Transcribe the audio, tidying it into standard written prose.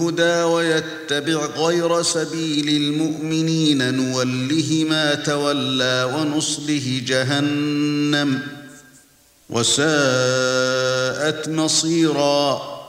الهدى ويتبع غير سبيل المؤمنين نوله ما تولى ونصله جهنم وساءت مصيرا